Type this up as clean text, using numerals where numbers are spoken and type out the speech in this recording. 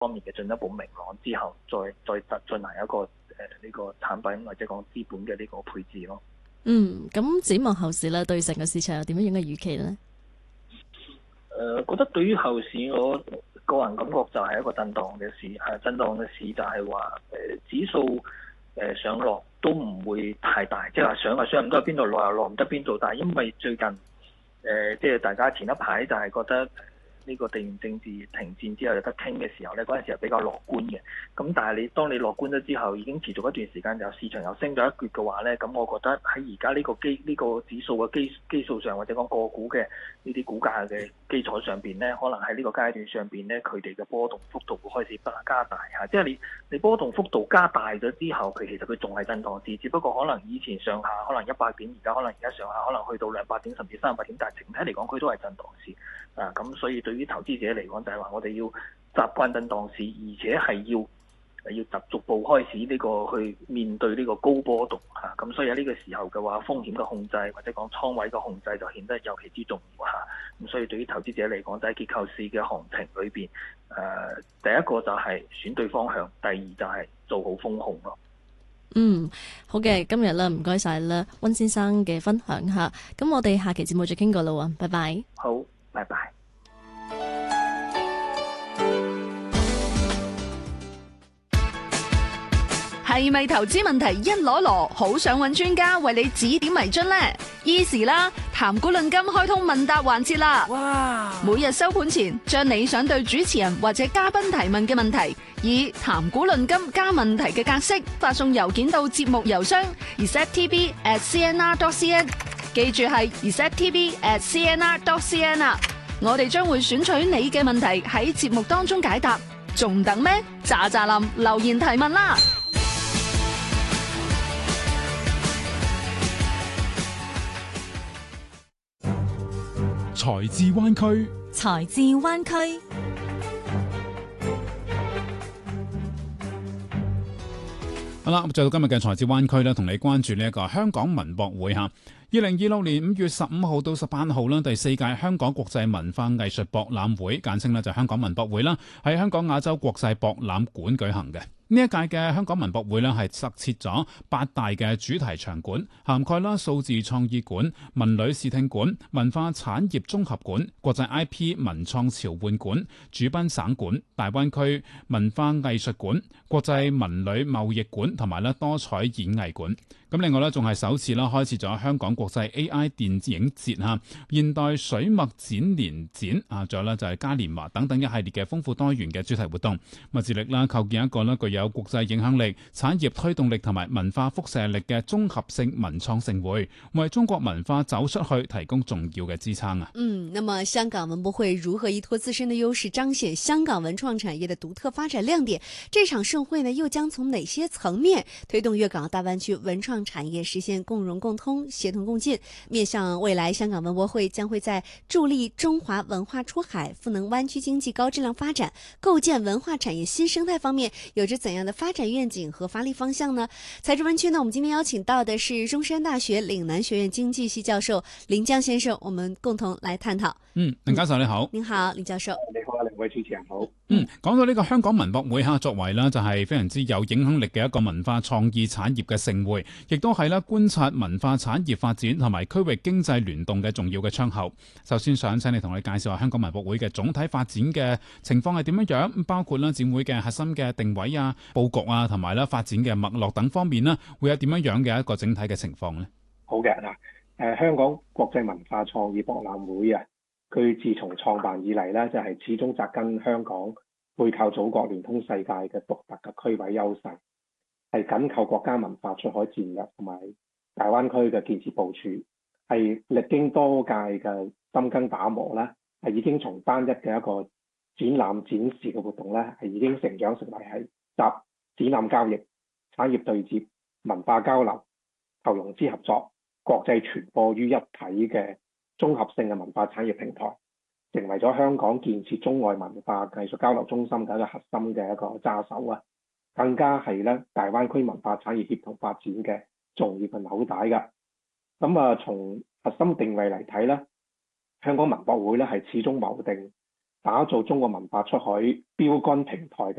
方面嘅進一步明朗之後，再進行一個呢個產品或者講資本嘅呢個配置咯。 咁展望後市咧，對成個市場有點樣嘅預期呢？ 覺得對於後市，我個人感覺就係一個震盪嘅市，震盪嘅市就係話指數上落都唔會太大，即係話上唔得邊度，落又落唔得邊度。但係因為最近即係大家前一排就係覺得呢個地緣政治停戰之後有得傾嘅時候咧，嗰陣時係比較樂觀嘅。咁但係當你樂觀咗之後，已經持續一段時間，就市場又升咗一橛嘅話咧，咁我覺得喺而家呢個指數嘅基數上，或者講個股嘅呢啲股價嘅基礎上邊咧，可能喺呢個階段上邊咧，佢哋嘅波動幅度會開始加大嚇。即係你波動幅度加大咗之後，其實佢仲係震盪市，只不過可能以前上下可能100點，而家上下可能去到200點甚至300點，但係整體嚟講佢都係震盪市啊。咁所以對於投資者嚟講，就係話我哋要習慣震盪市，而且係要逐步開始呢個去面對呢個高波動嚇。咁所以喺呢個時候嘅話，風險嘅控制或者講倉位嘅控制就顯得尤其之重要嚇。咁所以對於投資者嚟講，就喺結構市嘅行情裏邊，第一個就係選對方向，第二就係做好風控咯。 好嘅，今日啦，唔該晒啦，溫先生嘅分享嚇。咁我哋下期節目再傾過啦喎，拜拜。 好，拜拜。 係咪投資問題一籮籮，好想揾專家為你指點迷津呢？Easy 啦，談股論金開通問答環節啦！哇！每日收盤前，將你想對主持人或者嘉賓提問嘅問題，以談股論金加問題嘅格式發送郵件到節目郵箱 receptv@cnr.cn， 記住係 receptv@cnr.cn 啊！我哋將會選取你嘅問題喺節目當中解答，仲等咩？喳喳林留言提問啦！ 財智灣區， 財智灣區。 好啦，咁就到今日嘅財智灣區咧，同你關注呢一個香港文博會吓。2026年5月15號到18號啦，第4屆香港國際文化藝術博覽會，簡稱咧就香港文博會啦，喺香港亞洲國際博覽館舉行嘅。呢一屆嘅香港文博會咧係設咗8大嘅主題場館，涵蓋啦數字創意館、文旅視聽館、文化產業綜合館、國際 IP 文創潮玩館、主賓省館、大灣區文化藝術館、國際文旅貿易館同埋咧多彩演藝館。咁另外咧仲係首次啦開設咗香港國際 AI 電影節嚇、現代水墨展年展啊，仲有咧就係嘉年華等等一系列嘅豐富多元嘅主題活動，致力啦構建一個咧具有國際影響力、產業推動力同埋文化輻射力嘅綜合性文創盛會，為中國文化走出去提供重要嘅支撐啊！ 那麼香港文博會如何依託自身的優勢，彰顯香港文創產業的獨特發展亮點？這場盛會呢，又將從哪些層面推動粵港澳大灣區文創產業實現共融共通、協同共進？面向未來，香港文博會將會在助力中華文化出海、賦能灣區經濟高質量發展、構建文化產業新生態方面，有着怎樣的發展願景和發力方向呢？財智灣區呢，我們今天邀請到的是中山大學嶺南學院經濟系教授林江先生，我們共同來探討。 林教授你好。 您好，林教授。 你好啊，兩位主持人好。 講到呢個香港文博會作為啦就係非常之有影響力嘅一個文化創意產業嘅盛會，亦都係啦觀察文化產業發展同埋區域經濟聯動嘅重要嘅窗口。首先想請你同你介紹下香港文博會嘅總體發展嘅情況係點樣樣，包括啦展會嘅核心嘅定位啊、佈局啊，同埋啦發展嘅脈絡等方面啦，會有點樣樣嘅一個整體嘅情況呢？ 好嘅嗱，香港國際文化創意博覽會啊，佢自從創辦以嚟咧，就係始終扎根香港，背靠祖國、聯通世界嘅獨特嘅區位優勢，係緊扣國家文化出海戰略同埋大灣區嘅建設部署，係歷經多屆嘅深耕打磨啦，係已經從單一嘅一個展覽展示嘅活動咧，係已經成長成為係集展覽交易、產業對接、文化交流、投融資合作、國際傳播於一體嘅綜合性嘅文化產業平台，成為咗香港建設中外文化藝術交流中心嘅一個核心嘅一個揸手啊，更加係咧大灣區文化產業協同發展嘅重要嘅紐帶㗎。咁從核心定位嚟睇咧，香港文博會咧係始終謀定打造中國文化出海標杆平台嘅